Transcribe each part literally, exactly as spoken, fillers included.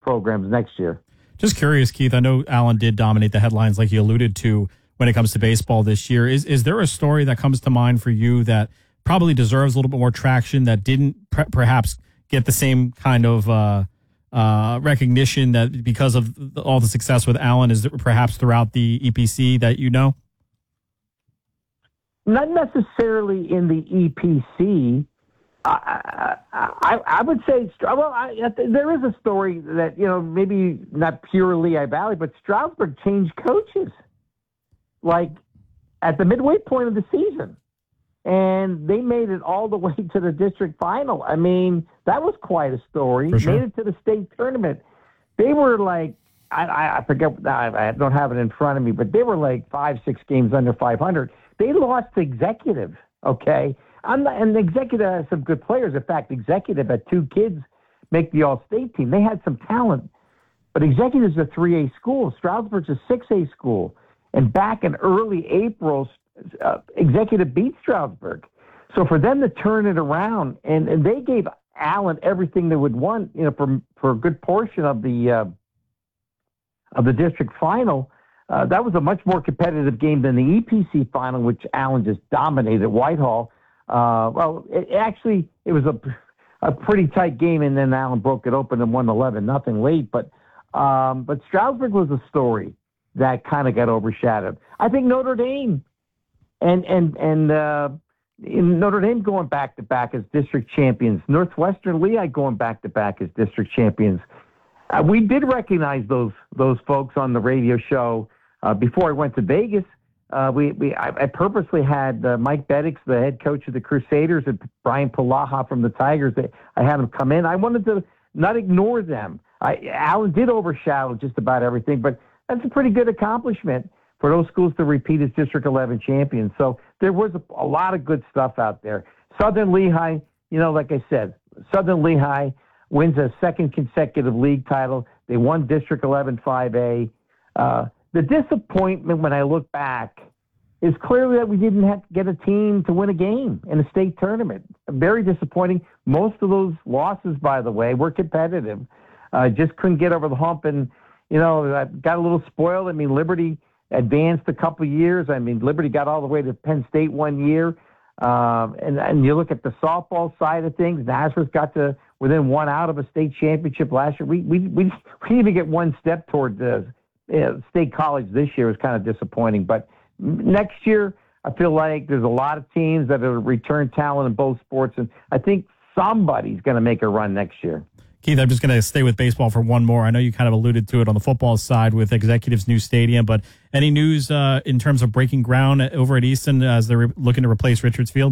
programs next year. Just curious, Keith, I know Allen did dominate the headlines like you alluded to when it comes to baseball this year. Is is there a story that comes to mind for you that probably deserves a little bit more traction that didn't pre- perhaps get the same kind of uh, uh, recognition that because of the, all the success with Allen is perhaps throughout the E P C that you know? Not necessarily in the E P C. I, I, I would say, well, I, there is a story that, you know, maybe not pure Lehigh Valley, but Stroudsburg changed coaches, like at the midway point of the season. And they made it all the way to the district final. I mean, that was quite a story. For sure. Made it to the state tournament. They were like, I, I forget, I don't have it in front of me, but they were like five, six games under five hundred. They lost to Executive, okay? I'm not, and Executive has some good players. In fact, Executive had two kids make the All-State team. They had some talent. But Executive's a three A school. Stroudsburg's a six A school. And back in early April, uh, Executive beat Stroudsburg. So for them to turn it around, and, and they gave Allen everything they would want, you know, for for a good portion of the uh, of the district final. Uh, that was a much more competitive game than the E P C final, which Allen just dominated Whitehall. Uh, well, it, actually, it was a, a pretty tight game, and then Allen broke it open and won eleven nothing late. But um, but Stroudsburg was a story that kind of got overshadowed. I think Notre Dame and and and uh, in Notre Dame going back to back as district champions, Northwestern Lehigh going back to back as district champions. Uh, we did recognize those those folks on the radio show uh, before I went to Vegas. Uh, we, we, I, I purposely had uh, Mike Beddix, the head coach of the Crusaders, and Brian Palaha from the Tigers. I had them come in. I wanted to not ignore them. I, Allen did overshadow just about everything, but that's a pretty good accomplishment for those schools to repeat as District eleven champions. So there was a, a lot of good stuff out there. Southern Lehigh, you know, like I said, Southern Lehigh wins a second consecutive league title. They won District eleven five A. Uh, The disappointment when I look back is clearly that we didn't have to get a team to win a game in a state tournament. Very disappointing. Most of those losses, by the way, were competitive. Uh, just couldn't get over the hump, and, you know, I got a little spoiled. I mean, Liberty advanced a couple of years. I mean, Liberty got all the way to Penn State one year. Um, and, and you look at the softball side of things, Nazareth got to within one out of a state championship last year. We we we, we didn't even get one step toward the Yeah, State College this year was kind of disappointing, but next year I feel like there's a lot of teams that have returned talent in both sports, and I think somebody's going to make a run next year. Keith, I'm just going to stay with baseball for one more. I know you kind of alluded to it on the football side with Executive's new stadium, but any news uh, in terms of breaking ground over at Easton as they're looking to replace Richards Field?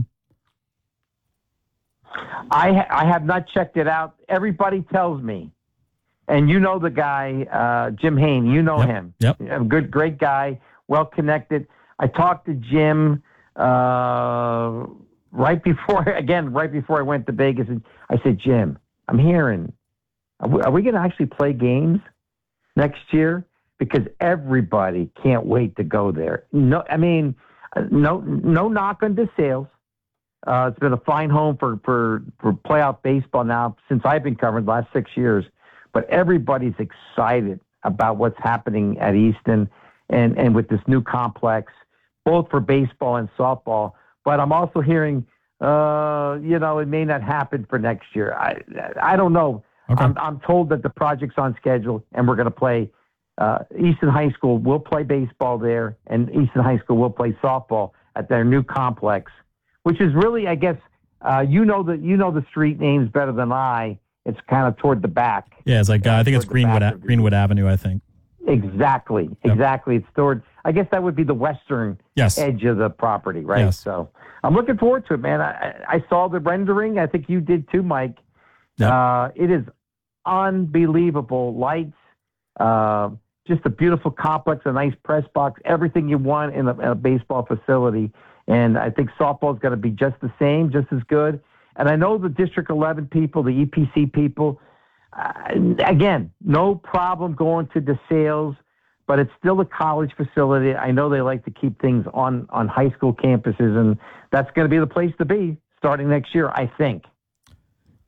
I ha- I have not checked it out. Everybody tells me. And you know the guy, uh, Jim Hain. You know yep. him. Yep. A good, great guy, well connected. I talked to Jim uh, right before, again, right before I went to Vegas, and I said, Jim, I'm hearing, are we, are we going to actually play games next year? Because everybody can't wait to go there. No, I mean, no, no knock on DeSales. Uh, it's been a fine home for, for, for playoff baseball now since I've been covering the last six years. But everybody's excited about what's happening at Easton and, and with this new complex, both for baseball and softball. But I'm also hearing, uh, you know, it may not happen for next year. I I don't know. Okay. I'm, I'm told that the project's on schedule, and we're going to play. Uh, Easton High School will play baseball there, and Easton High School will play softball at their new complex, which is really, I guess, uh, you know the you know the street names better than I. It's kind of toward the back. Yeah, it's like uh, I think it's Greenwood a- Greenwood Avenue. I think exactly, yep. exactly. It's toward. I guess that would be the western yes. edge of the property, right? Yes. So I'm looking forward to it, man. I, I saw the rendering. I think you did too, Mike. Yep. Uh, it is unbelievable. Lights, uh, just a beautiful complex, a nice press box, everything you want in a, in a baseball facility. And I think softball is going to be just the same, just as good. And I know the District eleven people, the E P C people, uh, again, no problem going to DeSales, but it's still a college facility. I know they like to keep things on, on high school campuses, and that's going to be the place to be starting next year, I think.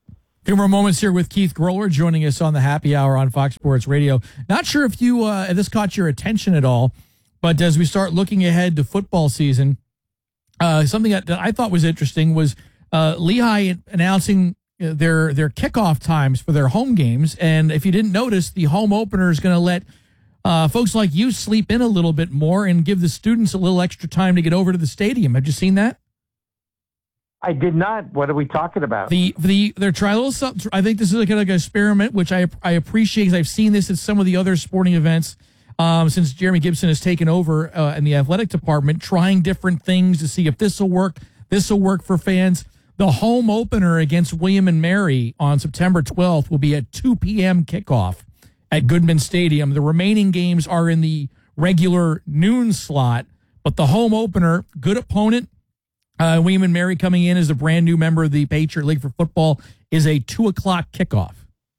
Few more moments here with Keith Groller joining us on the Happy Hour on Fox Sports Radio. Not sure if you uh, if this caught your attention at all, but as we start looking ahead to football season, uh, something that, that I thought was interesting was uh, Lehigh announcing their their kickoff times for their home games. And if you didn't notice, the home opener is going to let uh, folks like you sleep in a little bit more and give the students a little extra time to get over to the stadium. Have you seen that? I did not. What are we talking about? The the they're trying a little. I think this is like, like an experiment, which I I appreciate because I've seen this at some of the other sporting events um, since Jeremy Gibson has taken over uh, in the athletic department, trying different things to see if this will work. This will work for fans. The home opener against William and Mary on September twelfth will be at two p.m. kickoff at Goodman Stadium. The remaining games are in the regular noon slot, but the home opener, good opponent. Uh, William and Mary coming in as a brand new member of the Patriot League for football is a two o'clock kickoff.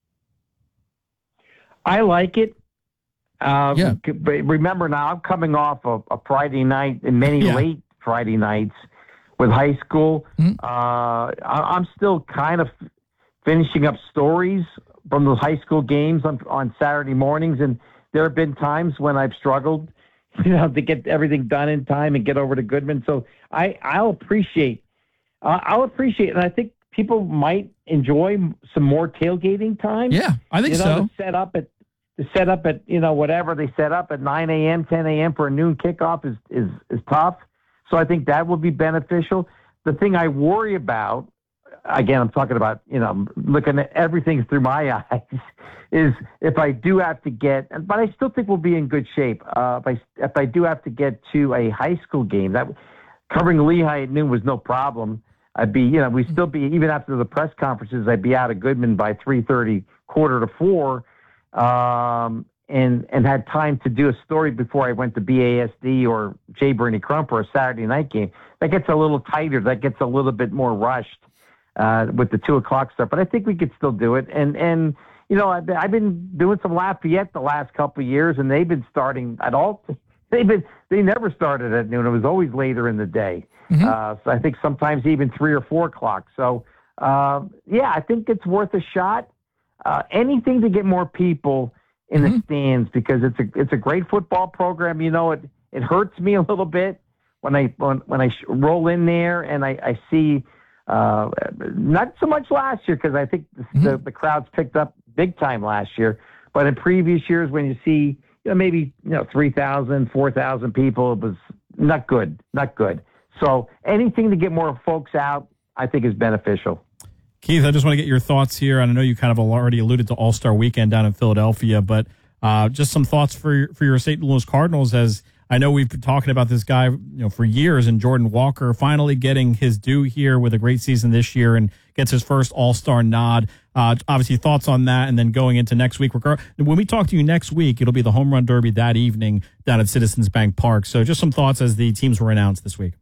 I like it. Uh, yeah. But remember now, I'm coming off a, a Friday night and many yeah. late Friday nights with high school. Mm-hmm. Uh, I, I'm still kind of finishing up stories from those high school games on, on Saturday mornings, and there have been times when I've struggled, you know, to get everything done in time and get over to Goodman. So I, I'll appreciate, uh, I'll appreciate, and I think people might enjoy some more tailgating time. Yeah, I think you know, so. To set up at, to set up at, you know, whatever they set up at nine a.m., ten a.m. for a noon kickoff is, is, is tough. So I think that will be beneficial. The thing I worry about, again, I'm talking about, you know, looking at everything through my eyes, is if I do have to get, but I still think we'll be in good shape. Uh, if I if I do have to get to a high school game, that covering Lehigh at noon was no problem. I'd be, you know, we'd still be, even after the press conferences, I'd be out of Goodman by three thirty, quarter to four, um, and and had time to do a story before I went to B A S D or J. Bernie Crump for a Saturday night game. That gets a little tighter. That gets a little bit more rushed uh, with the two o'clock start. But I think we could still do it. And and you know, I've been, I've been doing some Lafayette the last couple of years, and they've been starting at all. They've been they never started at noon. It was always later in the day. Mm-hmm. Uh, so I think sometimes even three or four o'clock. So uh, yeah, I think it's worth a shot. Uh, anything to get more people in mm-hmm. the stands, because it's a it's a great football program. You know, it it hurts me a little bit when I when, when I sh- roll in there and I, I see uh, not so much last year, because I think the, mm-hmm. the the crowds picked up big time last year, but in previous years when you see, you know, maybe, you know, three thousand, four thousand people, it was not good, not good. So anything to get more folks out, I think is beneficial. Keith, I just want to get your thoughts here. And I know you kind of already alluded to All-Star Weekend down in Philadelphia, but uh, just some thoughts for your, for your Saint Louis Cardinals, as I know we've been talking about this guy, you know, for years, and Jordan Walker finally getting his due here with a great season this year and gets his first All-Star nod. Uh, obviously, thoughts on that, and then going into next week. When we talk to you next week, it'll be the Home Run Derby that evening down at Citizens Bank Park. So just some thoughts as the teams were announced this week.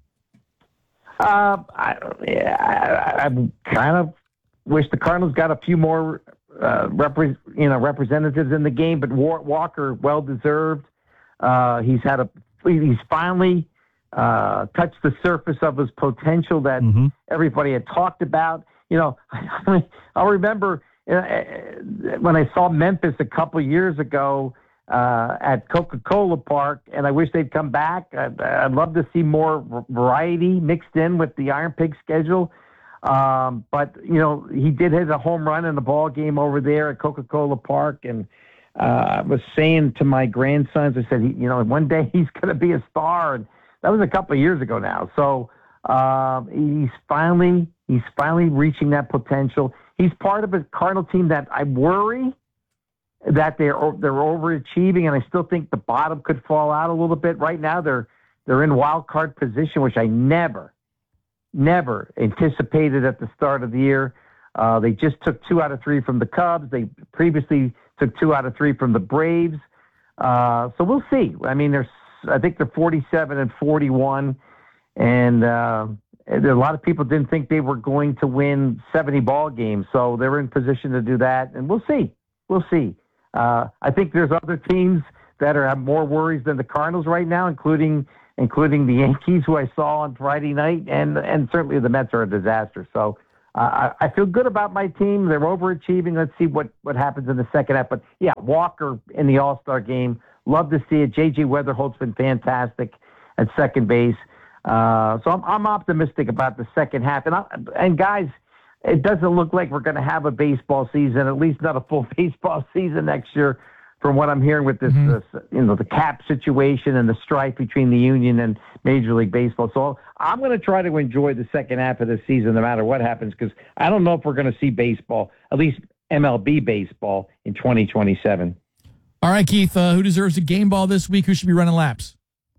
Uh, I, yeah, I, I kind of wish the Cardinals got a few more uh, repre- you know, representatives in the game, but Walker, well deserved. Uh, he's had a he's finally uh, touched the surface of his potential that mm-hmm. everybody had talked about. You know, I'll remember uh, when I saw Memphis a couple of years ago uh, at Coca-Cola Park, and I wish they'd come back. I'd, I'd love to see more variety mixed in with the Iron Pig schedule. Um, but, you know, he did hit a home run in the ball game over there at Coca-Cola Park, and uh, I was saying to my grandsons, I said, he, you know, one day he's going to be a star. And that was a couple of years ago now. So uh, he's finally he's finally reaching that potential. He's part of a Cardinal team that I worry that they're they're overachieving, and I still think the bottom could fall out a little bit. Right now, they're they're in wild card position, which I never, never anticipated at the start of the year. Uh, they just took two out of three from the Cubs. They previously took two out of three from the Braves. Uh, so we'll see. I mean, there's I think they're forty-seven and forty-one, and uh, there, a lot of people didn't think they were going to win seventy ball games. So they're in position to do that, and we'll see. We'll see. Uh, I think there's other teams that are have more worries than the Cardinals right now, including including the Yankees, who I saw on Friday night, and and certainly the Mets are a disaster. So Uh, I, I feel good about my team. They're overachieving. Let's see what, what happens in the second half. But, yeah, Walker in the All-Star game. Love to see it. J J Weatherholt's been fantastic at second base. Uh, so I'm, I'm optimistic about the second half. And, I, and guys, it doesn't look like we're going to have a baseball season, at least not a full baseball season next year, from what I'm hearing with this, mm-hmm. this, you know, the cap situation and the strife between the union and Major League Baseball. So I'm going to try to enjoy the second half of the season no matter what happens, because I don't know if we're going to see baseball, at least M L B baseball, in twenty twenty-seven. All right, Keith, uh, who deserves a game ball this week? Who should be running laps?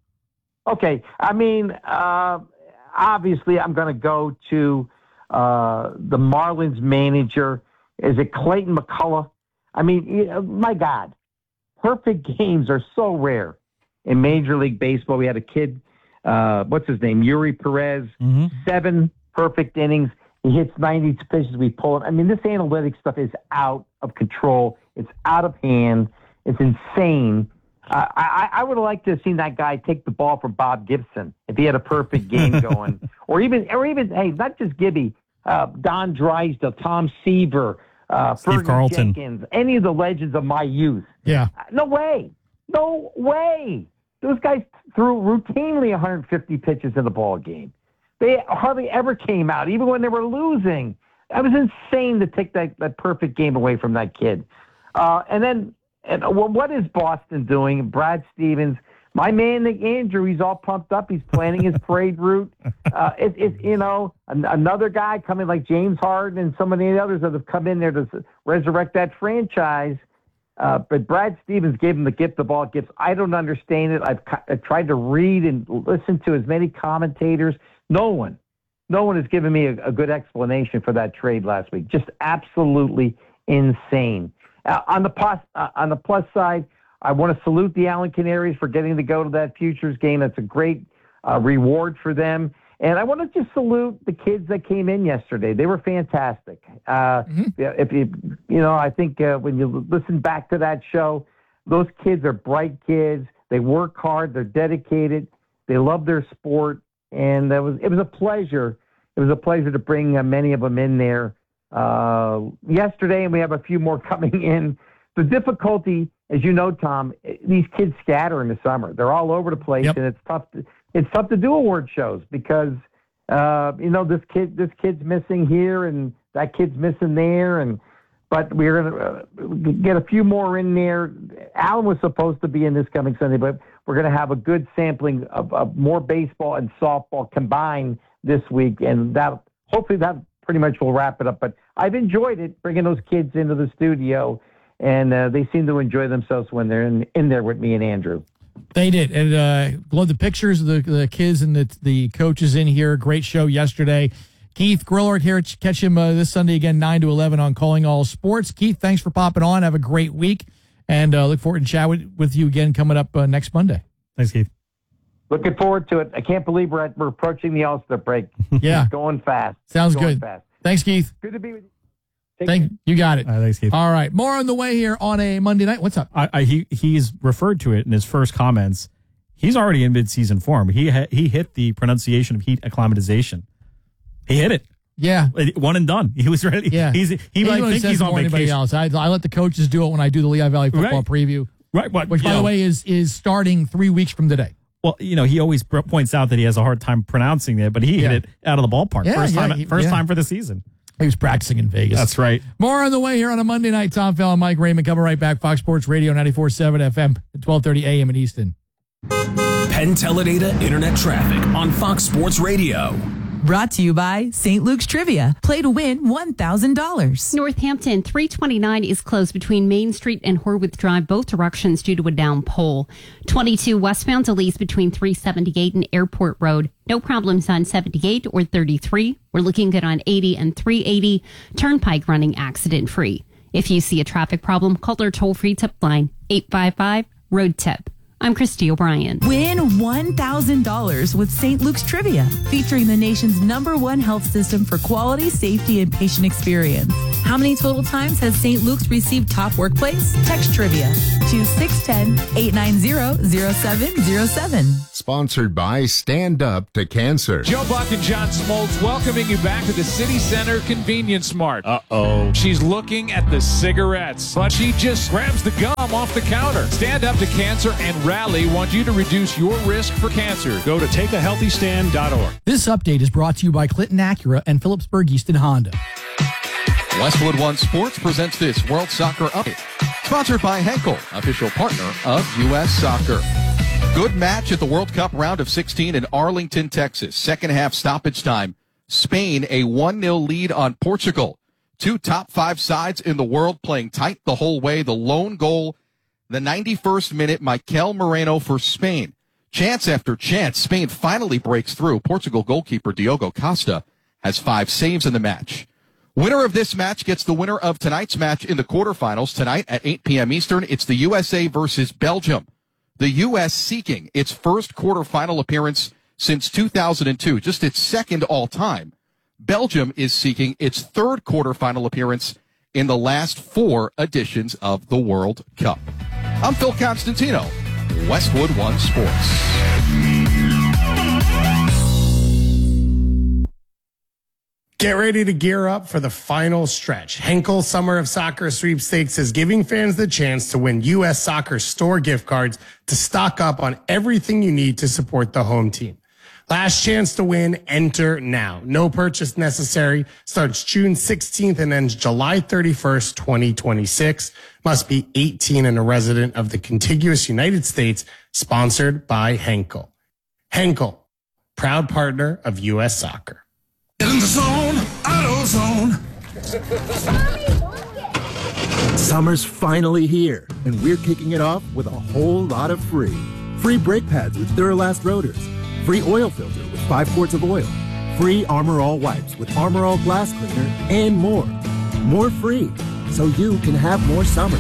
Okay, I mean, uh, obviously I'm going to go to uh, the Marlins manager. Is it Clayton McCullough? I mean, you know, my God. Perfect games are so rare in Major League Baseball. We had a kid, uh, what's his name, Yuri Perez, mm-hmm. seven perfect innings. He hits ninety pitches. We pull it. I mean, this analytics stuff is out of control. It's out of hand. It's insane. Uh, I, I would have liked to have seen that guy take the ball from Bob Gibson if he had a perfect game going, or even, or even, hey, not just Gibby, uh, Don Drysdale, Tom Seaver. Uh, Steve Fergie Carlton, Jenkins, any of the legends of my youth. Yeah. No way. No way. Those guys threw routinely one hundred fifty pitches in the ball game. They hardly ever came out, even when they were losing. It was insane to take that, that perfect game away from that kid. Uh, and then, and, well, what is Boston doing? Brad Stevens, my man Nick Andrew, he's all pumped up. He's planning his parade route. Uh, it, it, you know, an, another guy coming like James Harden and some of the others that have come in there to resurrect that franchise. Uh, but Brad Stevens gave him the gift of all gifts. I don't understand it. I've, I've tried to read and listen to as many commentators. No one, no one has given me a, a good explanation for that trade last week. Just absolutely insane. Uh, on the plus, uh, on the plus side, I want to salute the Allen Canaries for getting to go to that Futures game. That's a great uh, reward for them. And I want to just salute the kids that came in yesterday. They were fantastic. Uh, mm-hmm. If you, you know, I think uh, when you listen back to that show, those kids are bright kids. They work hard. They're dedicated. They love their sport. And that was, it was a pleasure. It was a pleasure to bring uh, many of them in there uh, yesterday. And we have a few more coming in. The difficulty, as you know, Tom, these kids scatter in the summer. They're all over the place, yep. and it's tough. To, it's tough to do award shows because uh, you know this kid, this kid's missing here, and that kid's missing there, and but we're gonna uh, get a few more in there. Alan was supposed to be in this coming Sunday, but we're gonna have a good sampling of, of more baseball and softball combined this week, and that hopefully that pretty much will wrap it up. But I've enjoyed it bringing those kids into the studio. And uh, they seem to enjoy themselves when they're in, in there with me and Andrew. They did. And uh, love the pictures of the, the kids and the, the coaches in here. Great show yesterday. Keith Grillard here. Catch him uh, this Sunday again, nine to eleven on Calling All Sports. Keith, thanks for popping on. Have a great week. And uh, look forward to chat with, with you again coming up uh, next Monday. Thanks, Keith. Looking forward to it. I can't believe we're, at, we're approaching the All-Star break. Yeah. It's going fast. Sounds going good. Fast. Thanks, Keith. Good to be with you. Thank you. Got it. All right, thanks, Keith. All right. More on the way here on a Monday night. What's up? I, I, he He's referred to it in his first comments. He's already in mid-season form. He ha, he hit the pronunciation of heat acclimatization. He hit it. Yeah. One and done. He was ready. Yeah. He's, he he might think he's on vacation. Else. I, I let the coaches do it when I do the Lehigh Valley football right. preview. Right. What, which, by know, the way, is is starting three weeks from today. Well, you know, he always points out that he has a hard time pronouncing it, but he yeah. hit it out of the ballpark. Yeah, first yeah, time, he, first yeah. time for the season. He was practicing in Vegas. That's right. More on the way here on a Monday night. Tom Fell and Mike Raymond coming right back. Fox Sports Radio ninety-four point seven F M at twelve thirty A M in Easton. Penn Teledata Internet Traffic on Fox Sports Radio. Brought to you by Saint Luke's Trivia. Play to win one thousand dollars. Northampton three twenty-nine is closed between Main Street and Horwith Drive, both directions due to a down pole. twenty-two westbound delays between three seventy-eight and Airport Road. No problems on seventy-eight or thirty-three. We're looking good on eighty and three eighty. Turnpike running accident free. If you see a traffic problem, call our toll-free tip line eight five five, road tip. I'm Christy O'Brien. Win one thousand dollars with Saint Luke's Trivia, featuring the nation's number one health system for quality, safety, and patient experience. How many total times has Saint Luke's received top workplace? Text Trivia to six one zero, eight nine zero, zero seven zero seven. Sponsored by Stand Up to Cancer. Joe Buck and John Smoltz welcoming you back to the City Center Convenience Mart. Uh-oh. She's looking at the cigarettes, but she just grabs the gum off the counter. Stand Up to Cancer and Rally want you to reduce your risk for cancer. Go to take a healthy stand dot org. This update is brought to you by Clinton Acura and Phillipsburg Easton Honda. Westwood One Sports presents this World Soccer Update. Sponsored by Henkel, official partner of U S Soccer. Good match at the World Cup round of sixteen in Arlington, Texas. Second half stoppage time. Spain a one nil lead on Portugal. Two top five sides in the world playing tight the whole way. The lone goal, the ninety-first minute, Mikel Moreno for Spain. Chance after chance, Spain finally breaks through. Portugal goalkeeper Diogo Costa has five saves in the match. Winner of this match gets the winner of tonight's match in the quarterfinals. Tonight at eight p.m. Eastern, it's the U S A versus Belgium. The U S seeking its first quarterfinal appearance since two thousand two, just its second all-time. Belgium is seeking its third quarterfinal appearance in the last four editions of the World Cup. I'm Phil Constantino, Westwood One Sports. Get ready to gear up for the final stretch. Henkel Summer of Soccer Sweepstakes is giving fans the chance to win U S Soccer store gift cards to stock up on everything you need to support the home team. Last chance to win, enter now. No purchase necessary. Starts June sixteenth and ends July thirty-first, twenty twenty-six. Must be eighteen and a resident of the contiguous United States. Sponsored by Henkel. Henkel, proud partner of U S Soccer. Get in the zone, AutoZone. Summer's finally here, and we're kicking it off with a whole lot of free. Free brake pads with Duralast rotors. Free oil filter with five quarts of oil. Free Armor All wipes with Armor All glass cleaner, and more. More free, so you can have more summer.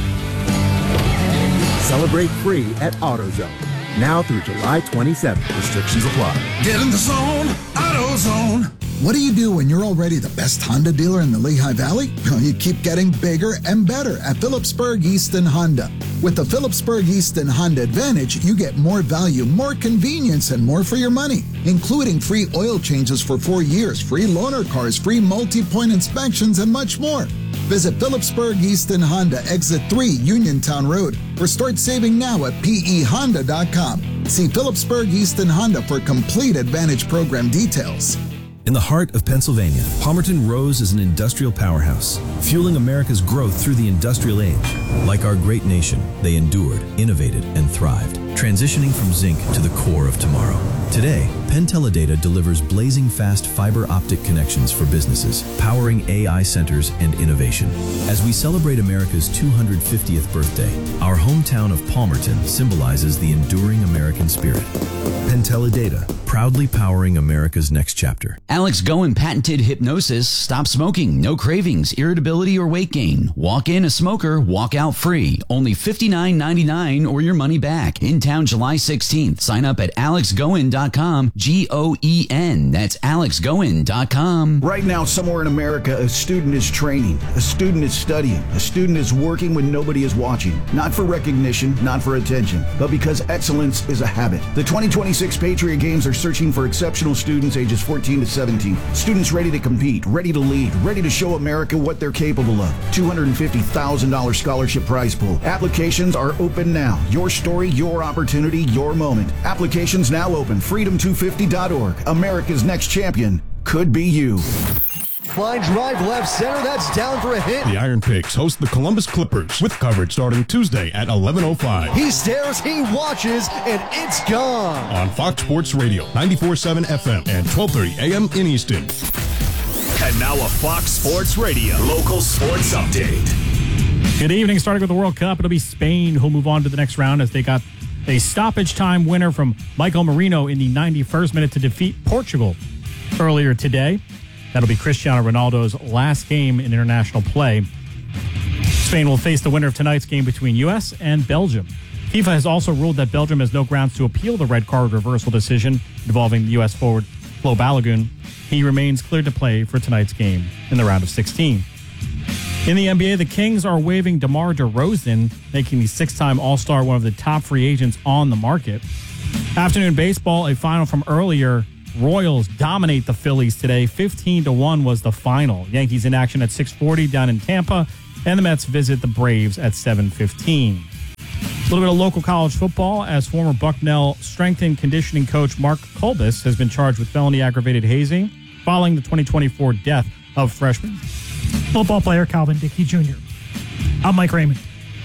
Celebrate free at AutoZone. Now through July twenty-seventh. Restrictions apply. Get in the zone, AutoZone. What do you do when you're already the best Honda dealer in the Lehigh Valley? Well, you keep getting bigger and better at Phillipsburg Easton Honda. With the Phillipsburg Easton Honda Advantage, you get more value, more convenience, and more for your money, including free oil changes for four years, free loaner cars, free multi-point inspections, and much more. Visit Phillipsburg Easton Honda, Exit three, Uniontown Road, or start saving now at P E Honda dot com. See Phillipsburg Easton Honda for complete Advantage program details. In the heart of Pennsylvania, Palmerton rose as an industrial powerhouse, fueling America's growth through the industrial age. Like our great nation, they endured, innovated, and thrived, transitioning from zinc to the core of tomorrow. Today, Penn Teledata delivers blazing fast fiber optic connections for businesses, powering A I centers and innovation. As we celebrate America's two hundred fiftieth birthday, our hometown of Palmerton symbolizes the enduring American spirit. Penn Teledata, proudly powering America's next chapter. Alex Goen patented hypnosis. Stop smoking. No cravings, irritability, or weight gain. Walk in a smoker, walk out free. Only fifty-nine ninety-nine or your money back. In town July sixteenth. Sign up at alex goen dot com. G O E N. That's alex goen dot com. Right now, somewhere in America, a student is training. A student is studying. A student is working when nobody is watching. Not for recognition, not for attention, but because excellence is a habit. The twenty twenty-six Patriot Games are searching for exceptional students ages fourteen to seventeen. Students ready to compete, ready to lead, ready to show America what they're capable of. two hundred fifty thousand dollars scholarship prize pool. Applications are open now. Your story, your opportunity, your moment. Applications now open. freedom two fifty dot org. America's next champion could be you. Fine drive left center. That's down for a hit. The Iron Pigs host the Columbus Clippers with coverage starting Tuesday at eleven oh five. He stares, he watches, and it's gone. On Fox Sports Radio, ninety-four point seven F M and twelve thirty A M in Easton. And now a Fox Sports Radio local sports update. Good evening. Starting with the World Cup, it'll be Spain who'll move on to the next round as they got a stoppage time winner from Mikel Moreno in the ninety-first minute to defeat Portugal earlier today. That'll be Cristiano Ronaldo's last game in international play. Spain will face the winner of tonight's game between U S and Belgium. FIFA has also ruled that Belgium has no grounds to appeal the red card reversal decision involving the U S forward Flo Balogun. He remains cleared to play for tonight's game in the round of sixteen. In the N B A, the Kings are waiving DeMar DeRozan, making the six-time All-Star one of the top free agents on the market. Afternoon baseball, a final from earlier. Royals dominate the Phillies today. fifteen to one was the final. Yankees in action at six forty down in Tampa, and the Mets visit the Braves at seven fifteen. A little bit of local college football, as former Bucknell strength and conditioning coach Mark Kolbus has been charged with felony aggravated hazing following the twenty twenty-four death of freshman football player Calvin Dickey Junior I'm Mike Raymond.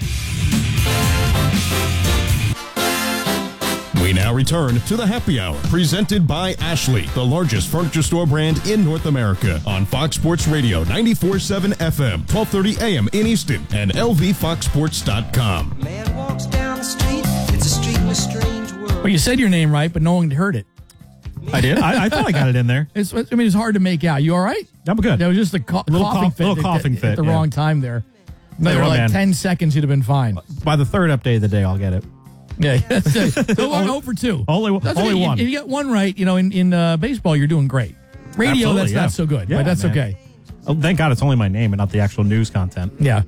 We now return to the Happy Hour, presented by Ashley, the largest furniture store brand in North America, on Fox Sports Radio, ninety-four point seven F M, twelve thirty A M in Easton, and L V fox sports dot com. Man walks down the street, it's a street in a strange world. Well, you said your name right, but no one heard it. I did? I, I thought I got it in there. It's, I mean, it's hard to make out. You all right? I'm good. That was just a co- little coughing cough, fit. little at, coughing at, fit at the yeah. wrong time there. They Hey, were well, like man. ten seconds, you'd have been fine. By the third update of the day, I'll get it. Yeah, that's it. So only over two. Only, That's only okay. one. If you get one right, you know, in, in uh, baseball, you're doing great. Radio, Absolutely, that's yeah. not so good, Yeah, but that's man. okay. Oh, thank God it's only my name and not the actual news content. Yeah.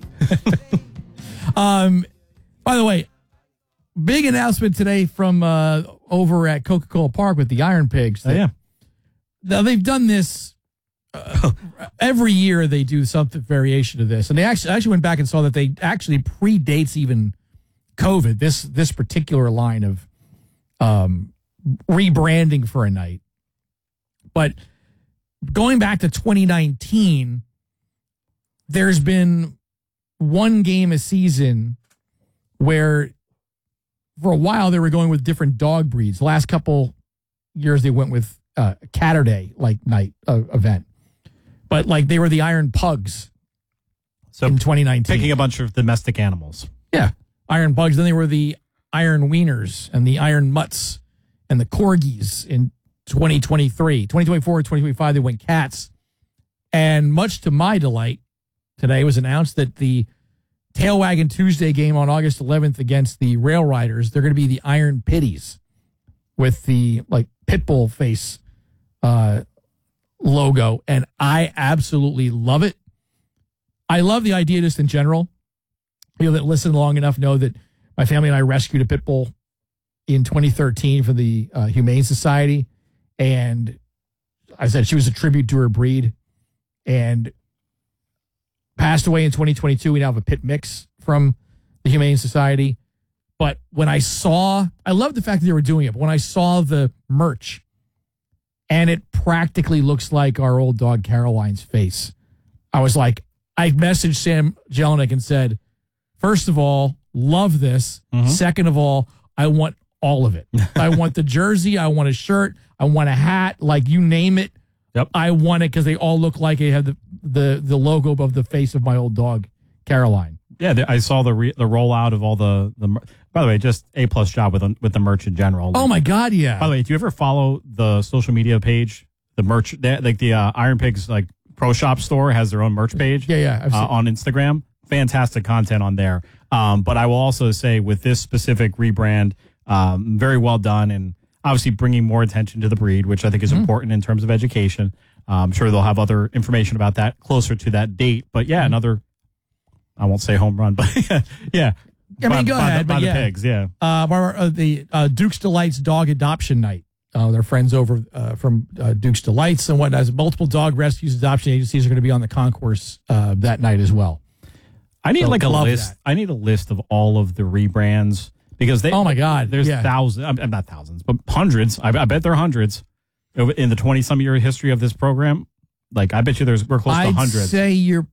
um. By the way, big announcement today from uh, over at Coca-Cola Park with the Iron Pigs. Oh, yeah. Now, they've done this uh, every year. They do something variation of this, and they actually actually went back and saw that they actually predates even COVID. This this particular line of um, rebranding for a night, but going back to twenty nineteen, there's been one game a season where for a while they were going with different dog breeds. The last couple years they went with uh, a Catterday like night uh, event, but like they were the Iron Pugs. So in twenty nineteen, picking a bunch of domestic animals. Yeah, Iron Pugs. Then they were the Iron Wieners and the Iron Mutts and the Corgis in twenty twenty-three. twenty twenty-four, twenty twenty-five, they went Cats. And much to my delight, today it was announced that the Tail Wagon Tuesday game on August eleventh against the Rail Riders, they're going to be the Iron Pitties with the like Pitbull face uh, logo. And I absolutely love it. I love the idea just in general. People that listen long enough know that my family and I rescued a pit bull in twenty thirteen for the uh, Humane Society. And I said she was a tribute to her breed and passed away in twenty twenty-two. We now have a pit mix from the Humane Society. But when I saw, I love the fact that they were doing it, but when I saw the merch and it practically looks like our old dog Caroline's face, I was like, I messaged Sam Jelinek and said, first of all, love this. Mm-hmm. Second of all, I want all of it. I want the jersey. I want a shirt. I want a hat. Like you name it. Yep. I want it because they all look like they have the, the, the logo of the face of my old dog, Caroline. Yeah, the- I saw the re- the rollout of all the, the. mer- By the way, just A plus job with the- with the merch in general. Oh my God, yeah. By the way, do you ever follow the social media page? The merch, they- like the uh, Iron Pigs like Pro Shop store has their own merch page. Yeah, yeah. I've uh, seen- on Instagram. Fantastic content on there. Um, but I will also say with this specific rebrand, um, very well done, and obviously bringing more attention to the breed, which I think is Mm-hmm. important in terms of education. Uh, I'm sure they'll have other information about that closer to that date. But yeah, another, I won't say home run, but yeah. I mean, by, go by ahead. The, by but the yeah. pigs, yeah. Uh, our, uh, the uh, Duke's Delights Dog Adoption Night. Uh, their friends over uh, from uh, Duke's Delights and whatnot. Multiple dog rescues, adoption agencies are going to be on the concourse uh, that night as well. I need So like a love list. that. I need a list of all of the rebrands because they. Oh my God, There's yeah. thousands. I'm, I'm not thousands, but hundreds. I, I bet there are hundreds in the twenty some year history of this program. Like I bet you there's we're close I'd to hundreds. say you're.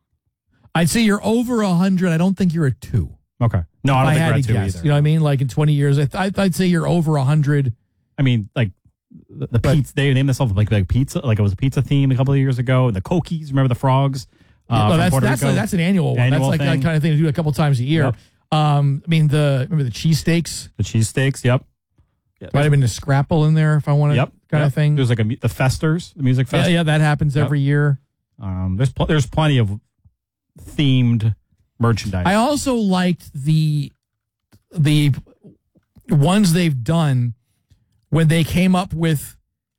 I'd say you're over a hundred. I don't think you're a two. Okay, no, I don't If think had we're at to two guess. either. You know what I mean? Like in twenty years, I th- I'd say you're over a hundred. I mean, like the, the pizza. They named themselves like like pizza. Like it was a pizza theme a couple of years ago. The Kokies, remember the frogs? Uh, no, from that's Puerto that's Rico? a, that's an annual one. Annual that's like thing. that kind of thing to do a couple times a year. Yep. Um, I mean the remember the cheesesteaks. The cheesesteaks. Yep. Might have been a scrapple in there if I want to Yep. kind yep. of thing. There's like a mu- the Festers, the music Yeah, fest. yeah, that happens Yep. every year. Um, there's pl- there's plenty of themed merchandise. I also liked the the ones they've done when they came up with,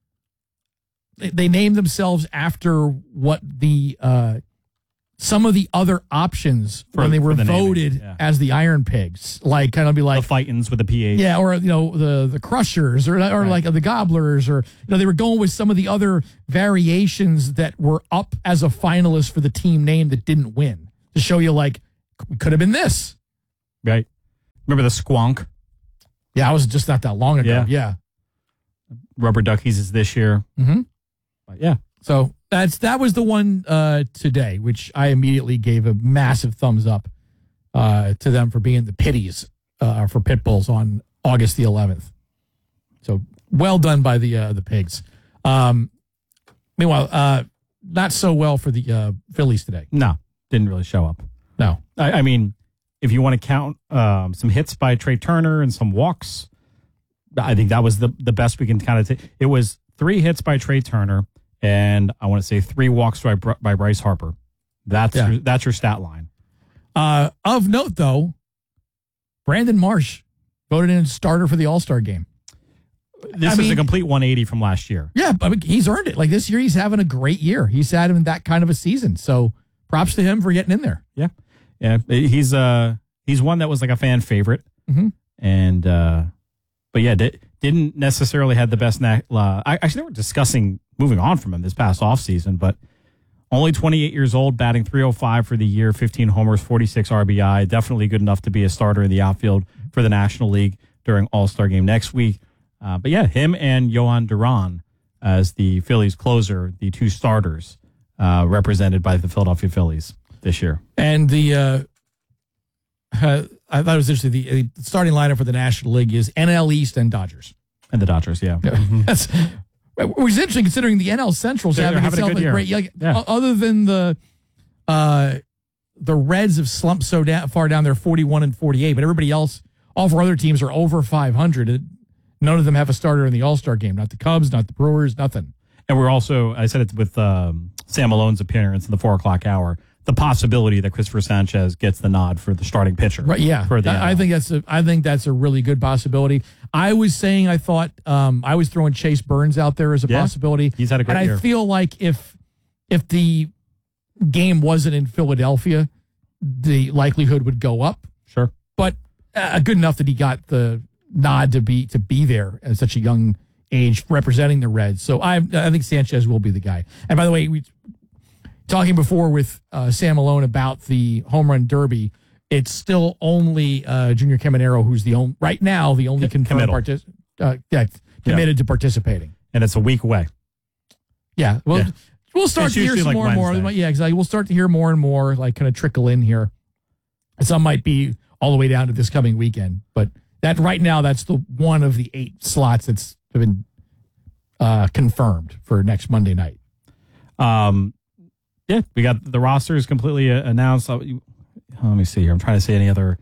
they named themselves after what the uh, some of the other options For- when they were for the naming, voted yeah. as the Iron Pigs, like kind of be like The Fightins with the P H. yeah, or you know the the Crushers, or or like the Gobblers, or you know they were going with some of the other variations that were up as a finalist for the team name that didn't win, to show you like we could have been this. Right. Remember the Squonk? Yeah, I was just not that long ago. Yeah. Yeah. Rubber Duckies is this year. Mm-hmm. But yeah. So that's that was the one uh, today, which I immediately gave a massive thumbs up uh, to them for being the pitties uh, for pit bulls on August the eleventh. So well done by the uh, the pigs. Um, meanwhile, uh, not so well for the uh, Phillies today. No, didn't really show up. No, I, I mean, if you want to count um, some hits by Trey Turner and some walks, I think that was the the best we can kind of take. It was three hits by Trey Turner, and I want to say three walks by Br- by Bryce Harper. That's Yeah. your, that's your stat line. Uh, of note, though, Brandon Marsh voted in starter for the All-Star game. This I is mean- a complete one eighty from last year. Yeah, I mean, he's earned it. Like this year, he's having a great year. He's had him that kind of a season. So props to him for getting in there. Yeah, yeah. He's uh he's one that was like a fan favorite, mm-hmm. and uh, but yeah, di- didn't necessarily have the best. Na- uh, I actually they were discussing moving on from him this past offseason, but only twenty-eight years old, batting three oh five for the year, fifteen homers, forty-six R B I. Definitely good enough to be a starter in the outfield for the National League during All-Star game next week. Uh, but yeah, him and Johan Duran as the Phillies closer, the two starters uh, represented by the Philadelphia Phillies this year. And the uh, uh, I thought it was interesting. The, the starting lineup for the National League is N L East and Dodgers. And the Dodgers, yeah. That's it was interesting considering the N L Central's They're having, having a itself good a year. great. Like, Yeah. o- Other than the uh, the Reds have slumped so down, far down, they're forty-one and forty-eight, but everybody else, all four other teams are over five hundred. None of them have a starter in the All-Star game. Not the Cubs, not the Brewers, nothing. And we're also, I said it with um, Sam Malone's appearance in the four o'clock hour, the possibility that Christopher Sanchez gets the nod for the starting pitcher. Right? Yeah, For the I, I think that's a. I think that's a really good possibility. I was saying I thought um, I was throwing Chase Burns out there as a Yeah, possibility. he's had a great and year. I feel like if if the game wasn't in Philadelphia, the likelihood would go up. Sure, but uh, good enough that he got the nod to be to be there at such a young age representing the Reds. So I I think Sanchez will be the guy. And by the way, we talking before with uh, Sam Malone about the home run derby. It's still only uh, Junior Caminero who's the only right now the only confirmed committal. partic- uh, yeah, committed to participating. And it's a week away. Yeah, well, Yeah. we'll start It's to hear usually some like more and more. Wednesday. Yeah, exactly. We'll start to hear more and more, like kind of trickle in here. Some might be all the way down to this coming weekend, but that right now that's the one of the eight slots that's been uh, confirmed for next Monday night. Um, yeah, we got the roster is completely uh, announced. Uh, you- Let me see here. I'm trying to see any other.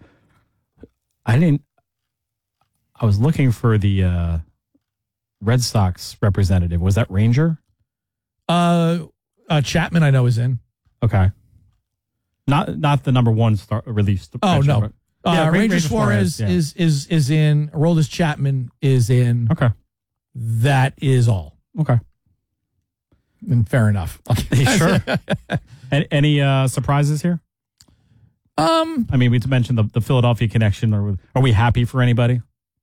I didn't. I was looking for the uh, Red Sox representative. Was that Ranger? Uh, uh, Chapman, I know, is in. Okay. Not not the number one star released. Oh no, Ra- uh, Yeah, Ra- Ranger Suarez yeah. is is is in. Aroldis Chapman is in. Okay, that is all. Okay, and fair enough. sure. any any uh, surprises here? Um, I mean, we mentioned the, the Philadelphia connection. Are we, are we happy for anybody?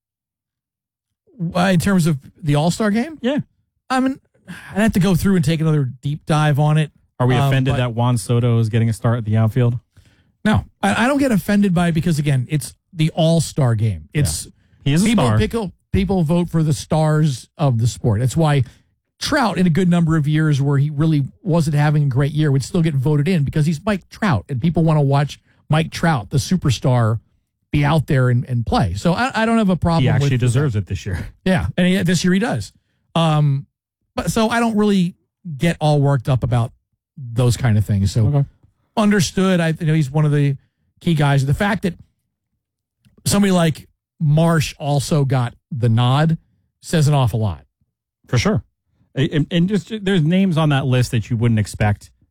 Uh, in terms of the All Star game, yeah. I mean, I'd have to go through and take another deep dive on it. Are we Um, offended but- that Juan Soto is getting a start at the outfield? No, I, I don't get offended by it because again, it's the All Star game. It's He is a people, star. People, people vote for the stars of the sport. That's why Trout, in a good number of years where he really wasn't having a great year, would still get voted in because he's Mike Trout, and people want to watch Mike Trout, the superstar, be out there and, and play. So I, I don't have a problem. He actually with deserves it this year. Yeah, and he, this year he does. Um, but so I don't really get all worked up about those kind of things. So Okay. understood. I you know he's one of the key guys. The fact that somebody like Marsh also got the nod says an awful lot. For sure. And, and just there's names on that list that you wouldn't expect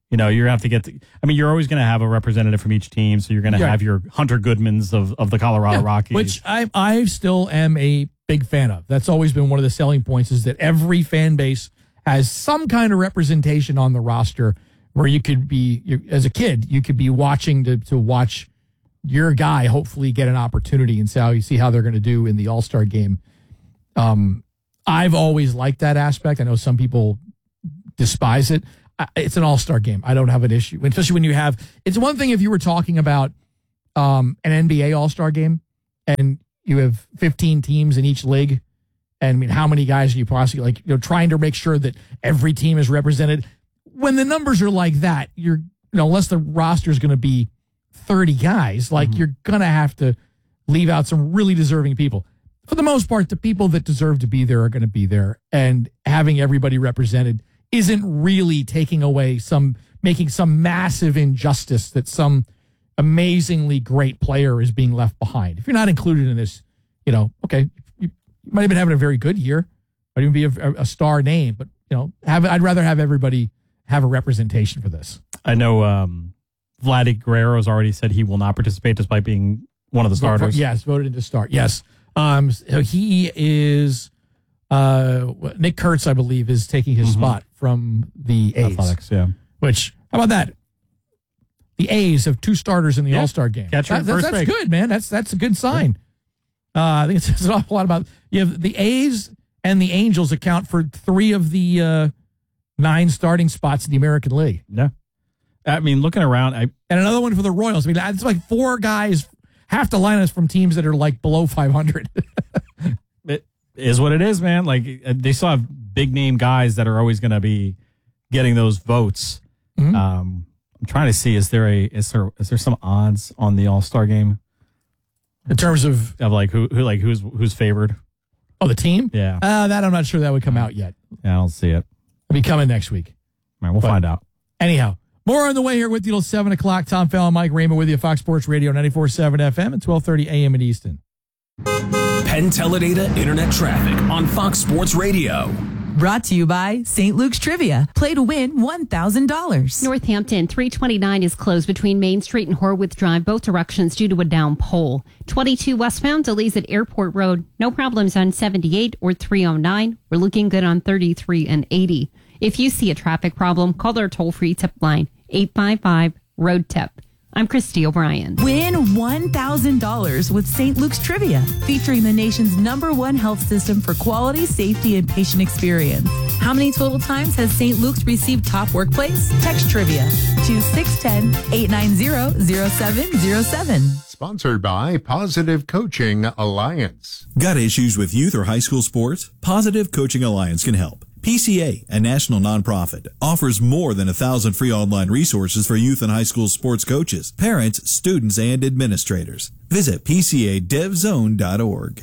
You know, you're going to have to get the, I mean, you're always going to have a representative from each team. So you're going to Yeah. have your Hunter Goodmans of, of the Colorado Yeah, Rockies. which I I still am a big fan of. That's always been one of the selling points, is that every fan base has some kind of representation on the roster where you could be, you, as a kid, you could be watching to to watch your guy hopefully get an opportunity and see how you see how they're going to do in the All-Star game. Um, I've always liked that aspect. I know some people despise it. I, it's an All-Star game. I don't have an issue, especially when you have. It's one thing if you were talking about um, an N B A All-Star game and you have fifteen teams in each league. And I mean, how many guys are you possibly like, you know, trying to make sure that every team is represented? When the numbers are like that, you're, you know, unless the roster is going to be thirty guys, like Mm-hmm. you're going to have to leave out some really deserving people. For the most part, the people that deserve to be there are going to be there. And having everybody represented isn't really taking away some, making some massive injustice that some amazingly great player is being left behind. If you're not included in this, you know, okay, you might have been having a very good year, might even be a, a star name, but you know, have I'd rather have everybody have a representation for this. I know um, Vladdy Guerrero has already said he will not participate despite being one of the starters. Yes, voted to start. Yes. Um, so he is, uh, Nick Kurtz, I believe, is taking his Mhm. spot from the A's. Athletics, yeah. Which, how about that? The A's have two starters in the Yeah. All-Star game. Catcher That- and that's first that's base. good, man. That's that's a good sign. Uh, I think it says an awful lot about, you have the A's and the Angels account for three of the uh, nine starting spots in the American League. Yeah. I mean, looking around, I And another one for the Royals. I mean, it's like four guys, half the line is from teams that are like below five hundred. it is what it is, man. Like, uh, they still have big name guys that are always going to be getting those votes. Mhm. Um, I'm trying to see, is there a, is there, is there some odds on the All-Star game? In terms of, of like who, who, like who's, who's favored? oh, the team? Yeah. Uh, that I'm not sure that would come out yet. Yeah, I don't see it. It'll be coming next week. All right, we'll But- find out. Anyhow, more on the way here with you till seven o'clock. Tom Fallon, Mike Raymond with you, Fox Sports Radio, ninety-four point seven F M and twelve thirty A M in Easton. Penn Teledata Internet Traffic on Fox Sports Radio. Brought to you by Saint Luke's Trivia. Play to win one thousand dollars. Northampton, three twenty-nine is closed between Main Street and Horwith Drive, both directions due to a down pole. twenty-two westbound delays at Airport Road. No problems on seventy-eight or three oh nine. We're looking good on thirty-three and eighty. If you see a traffic problem, call our toll-free tip line, eight five five, road tip. I'm Christy O'Brien. Win one thousand dollars with Saint Luke's Trivia, featuring the nation's number one health system for quality, safety, and patient experience. How many total times has Saint Luke's received top workplace? Text Trivia to six one zero, eight nine zero, zero seven zero seven. Sponsored by Positive Coaching Alliance. Got issues with youth or high school sports? Positive Coaching Alliance can help. P C A, a national nonprofit, offers more than a thousand free online resources for youth and high school sports coaches, parents, students, and administrators. Visit P C A dev zone dot org.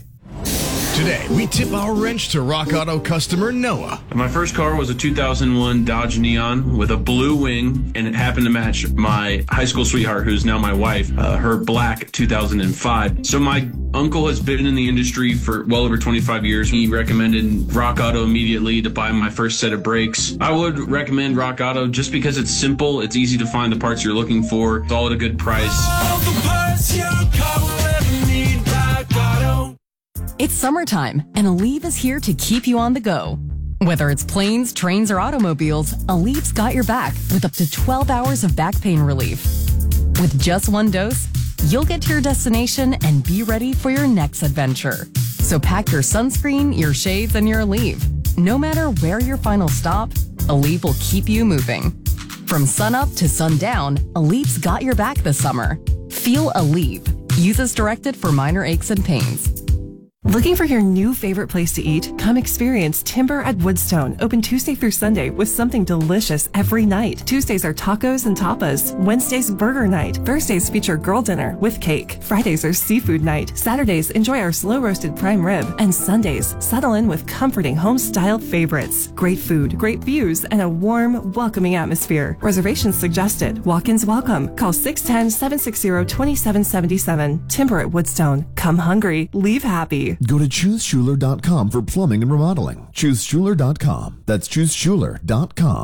Today, we tip our wrench to Rock Auto customer Noah. My first car was a two thousand one Dodge Neon with a blue wing, and it happened to match my high school sweetheart, who's now my wife, uh, her black two thousand five. So my uncle has been in the industry for well over twenty-five years. He recommended Rock Auto immediately to buy my first set of brakes. I would recommend Rock Auto just because it's simple, it's easy to find the parts you're looking for, it's all at a good price. All the parts your car will ever need, Rock Auto. It's summertime, and Aleve is here to keep you on the go. Whether it's planes, trains, or automobiles, Aleve's got your back with up to twelve hours of back pain relief. With just one dose, you'll get to your destination and be ready for your next adventure. So pack your sunscreen, your shades, and your Aleve. No matter where your final stop, Aleve will keep you moving. From sunup to sundown, Aleve's got your back this summer. Feel Aleve. Use as directed for minor aches and pains. Looking for your new favorite place to eat? Come experience Timber at Woodstone, open Tuesday through Sunday with something delicious every night. Tuesdays are tacos and tapas. Wednesdays, burger night. Thursdays feature girl dinner with cake. Fridays are seafood night. Saturdays, enjoy our slow roasted prime rib. And Sundays, settle in with comforting home-style favorites. Great food, great views, and a warm, welcoming atmosphere. Reservations suggested. Walk-ins welcome. Call six one zero, seven six zero, two seven seven seven. Timber at Woodstone. Come hungry. Leave happy. Go to choose schuler dot com for plumbing and remodeling. choose schuler dot com. That's choose schuler dot com.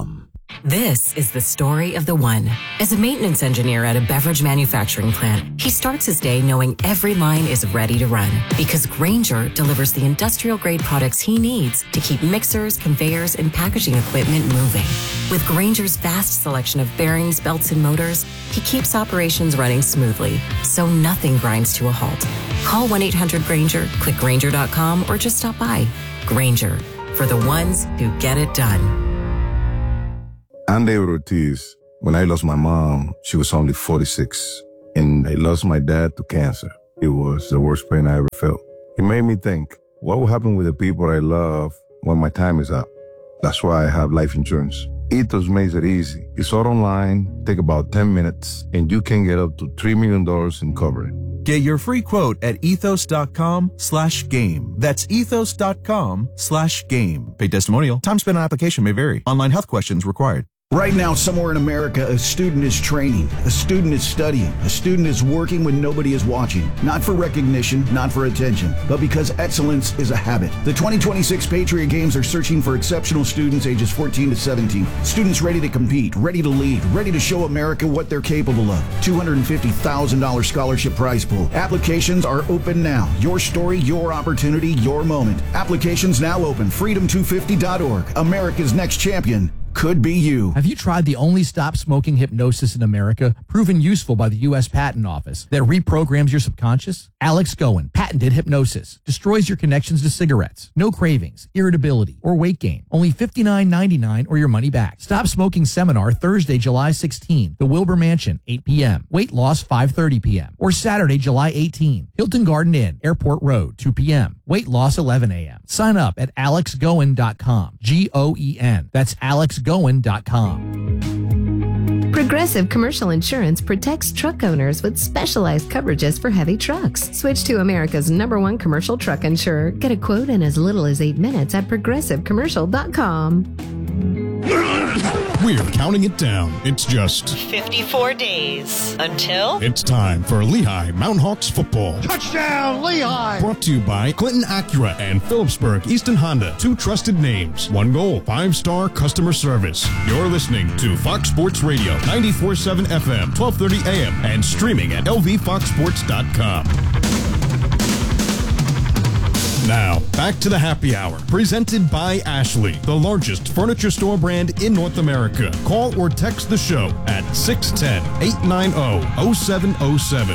This is the story of the one. As a maintenance engineer at a beverage manufacturing plant, he starts his day knowing every line is ready to run because Grainger delivers the industrial-grade products he needs to keep mixers, conveyors, and packaging equipment moving. With Grainger's vast selection of bearings, belts, and motors, he keeps operations running smoothly, so nothing grinds to a halt. Call one eight hundred Grainger, click Grainger dot com, or just stop by. Grainger, for the ones who get it done. I'm David Ortiz. When I lost my mom, she was only forty-six, and I lost my dad to cancer. It was the worst pain I ever felt. It made me think, what will happen with the people I love when my time is up? That's why I have life insurance. Ethos makes it easy. It's all online, take about ten minutes, and you can get up to three million dollars in coverage. Get your free quote at ethos.com slash game. That's ethos.com slash game. Paid testimonial. Time spent on application may vary. Online health questions required. Right now, somewhere in America, a student is training, a student is studying, a student is working when nobody is watching. Not for recognition, not for attention, but because excellence is a habit. The twenty twenty-six Patriot Games are searching for exceptional students ages fourteen to seventeen. Students ready to compete, ready to lead, ready to show America what they're capable of. two hundred fifty thousand dollars scholarship prize pool. Applications are open now. Your story, your opportunity, your moment. Applications now open. freedom two fifty dot org. America's next champion could be you. Have you tried the only stop smoking hypnosis in America, proven useful by the U S Patent Office, that reprograms your subconscious? Alex Goen, patented hypnosis, destroys your connections to cigarettes. No cravings, irritability, or weight gain. Only fifty-nine ninety-nine or your money back. Stop Smoking Seminar Thursday, July sixteenth, the Wilbur Mansion, eight p.m. Weight loss, five thirty p.m. Or Saturday, July eighteenth, Hilton Garden Inn, Airport Road, two p.m. Weight loss, eleven a.m. Sign up at alex goen dot com. G O E N. That's alex goen dot com. Progressive Commercial Insurance protects truck owners with specialized coverages for heavy trucks. Switch to America's number one commercial truck insurer. Get a quote in as little as eight minutes at progressive commercial dot com. We're counting it down. It's just fifty-four days until it's time for Lehigh Mountain Hawks football. Touchdown, Lehigh! Brought to you by Clinton Acura and Phillipsburg Easton Honda. Two trusted names. One goal. Five-star customer service. You're listening to Fox Sports Radio, ninety-four point seven F M, twelve thirty A M, and streaming at L V fox sports dot com. Now, back to the happy hour, presented by Ashley, the largest furniture store brand in North America. Call or text the show at six one zero, eight nine zero, zero seven zero seven.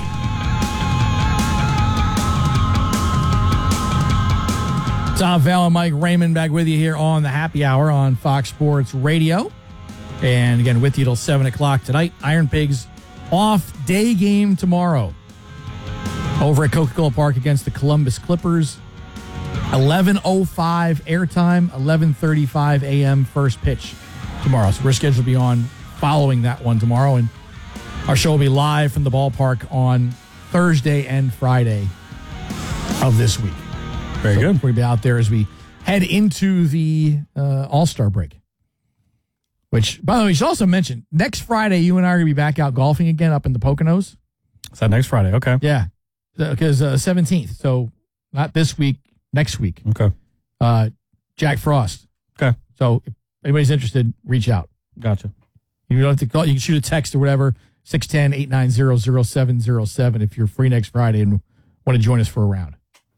Tom Val and Mike Raymond back with you here on the happy hour on Fox Sports Radio. And again, with you till seven o'clock tonight. Iron Pigs off day game tomorrow over at Coca-Cola Park against the Columbus Clippers. eleven oh five airtime, eleven thirty-five a.m. first pitch tomorrow. So we're scheduled to be on following that one tomorrow. And our show will be live from the ballpark on Thursday and Friday of this week. Very so good. We'll be out there as we head into the uh, All-Star break. Which, by the way, we should also mention, next Friday, you and I are going to be back out golfing again up in the Poconos. Is that next Friday? Okay. Yeah. Because uh, seventeenth. So not this week, next week. Okay. Uh, Jack Frost. Okay. So if anybody's interested, reach out. Gotcha. You don't have to call. You can shoot a text or whatever, six one zero, eight nine zero, zero seven zero seven if you're free next Friday and want to join us for a round.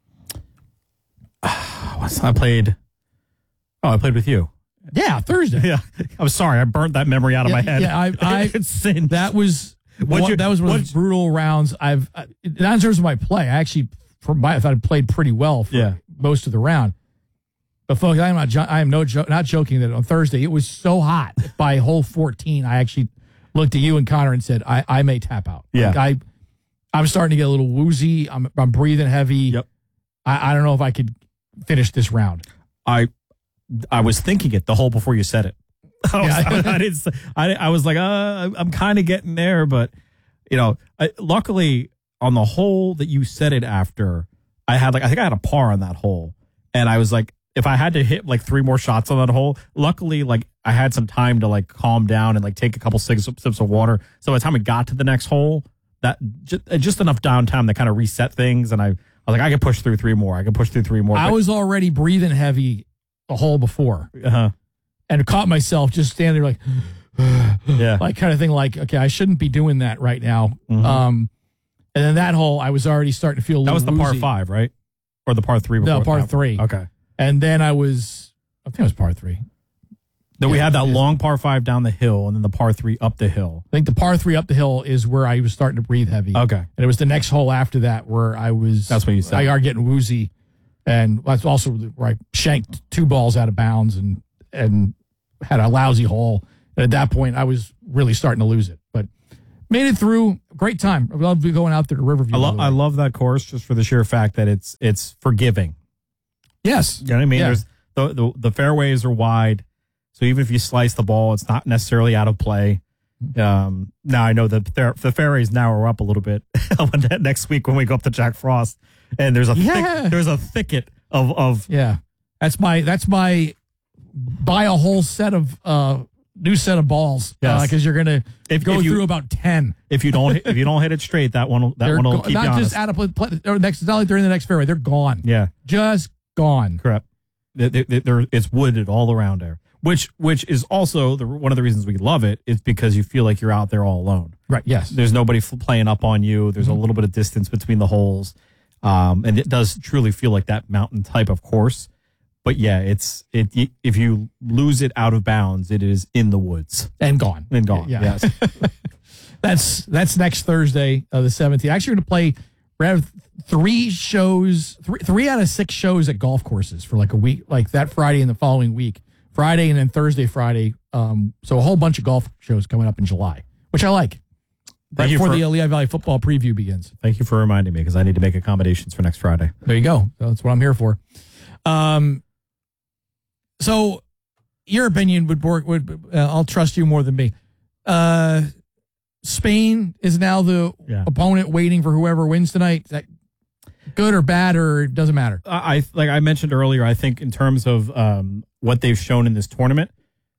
I played. Oh, I played with you. Yeah, Thursday. Yeah, I'm sorry, I burnt that memory out of yeah, my head. Yeah, I, I sin. That was one, you, that was one of those brutal rounds. I've uh, not in terms of my play. I actually, for my, I thought I played pretty well for yeah. most of the round. But folks, I am not. I am no jo- not joking that on Thursday it was so hot by hole fourteen. I actually looked at you and Connor and said, "I, I may tap out." Yeah, like I, I'm starting to get a little woozy. I'm I'm breathing heavy. Yep. I, I don't know if I could finish this round. I. I was thinking it the whole before you said it. I, was, Yeah. I, I didn't. I, I was like, uh, I'm kind of getting there, but you know, I, luckily on the hole that you said it after, I had like I think I had a par on that hole, and I was like, if I had to hit like three more shots on that hole, luckily like I had some time to like calm down and like take a couple sips, sips of water. So by the time it got to the next hole, that just, just enough downtime to kind of reset things, and I, I was like, I can push through three more. I can push through three more. I but, was already breathing heavy the hole before. Uh-huh. and caught myself just standing there like, yeah, like kind of thing. Like, okay, I shouldn't be doing that right now. Mhm. Um, and then that hole, I was already starting to feel a That little was the par woozy. five, right? Or the par three? No, Before par that? three. Okay. And then I was, I think it was par three. Then we Yeah, had that it is. long par five down the hill, and then the par three up the hill. I think the par three up the hill is where I was starting to breathe heavy. Okay. And it was the next hole after that where I was. That's what you said. I are getting woozy, and that's also where I shanked two balls out of bounds and and had a lousy hole. And at that point, I was really starting to lose it, but made it through. Great time. I love going out there to Riverview. I, by lo- the way. I love that course just for the sheer fact that it's it's forgiving. Yes. You know what I mean? Yeah. There's the, the the fairways are wide, so even if you slice the ball, it's not necessarily out of play. Um, now I know that the, the fairways now are up a little bit next week when we go up to Jack Frost, and there's a Yeah. thick, there's a thicket of of Yeah, that's my that's my buy a whole set of uh new set of balls Yes. because you're gonna If- go if you- through about ten. if you don't hit, if you don't hit it straight, that one that They're one will go- keep not you honest. just out of play, or next. It's not like they're in the next fairway. They're gone. Yeah, just gone. correct. They- they- they- they're- it's wooded all around there, which which is also the, one of the reasons we love it is because you feel like you're out there all alone. Right. Yes. There's nobody f- playing up on you. There's a little bit of distance between the holes, um, and it does truly feel like that mountain type of course. But yeah, it's it. y- If you lose it out of bounds, it is in the woods and gone. and gone. Yeah. Yes. That's that's next Thursday, uh, the seventeenth. Actually, we're going to play. We have three shows, three three out of six shows at golf courses for like a week, like that Friday and the following week. Friday and then Thursday, Friday. Um, so a whole bunch of golf shows coming up in July, which I like. Right you before for- the Lehigh Valley football preview begins. Thank you for reminding me because I need to make accommodations for next Friday. There you go. That's what I'm here for. Um, so your opinion would work. Would uh, I'll trust you more than me. Uh, Spain is now the Yeah. opponent waiting for whoever wins tonight. Is that good or bad, or it doesn't matter? I like I mentioned earlier. I think in terms of um, what they've shown in this tournament,